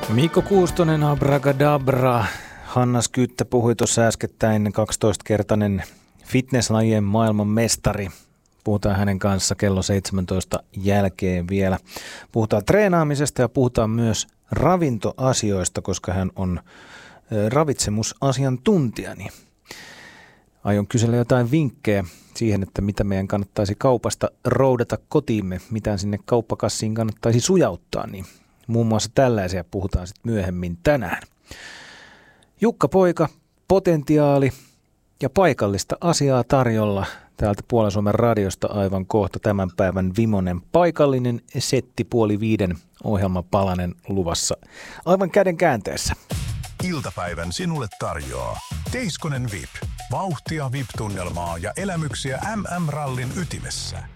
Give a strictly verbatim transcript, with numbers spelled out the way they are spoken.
Mikko Kuustonen, abracadabra. Hanna Skyttä puhui tuossa äskettäin, kaksitoistakertainen fitnesslajien maailman mestari. Puhutaan hänen kanssa kello seitsemäntoista jälkeen vielä. Puhutaan treenaamisesta ja puhutaan myös ravintoasioista, koska hän on ravitsemusasiantuntijani. Aion kysellä jotain vinkkejä siihen, että mitä meidän kannattaisi kaupasta roudata kotiimme, mitä sinne kauppakassiin kannattaisi sujauttaa, niin muun muassa tällaisia puhutaan sitten myöhemmin tänään. Jukka Poika, potentiaali ja paikallista asiaa tarjolla täältä Puolen-Suomen radiosta aivan kohta tämän päivän vimonen paikallinen setti puoli viiden ohjelmapalanen luvassa aivan käden käänteessä. Iltapäivän sinulle tarjoaa Teiskonen V I P. Vauhtia V I P-tunnelmaa ja elämyksiä M M-rallin ytimessä.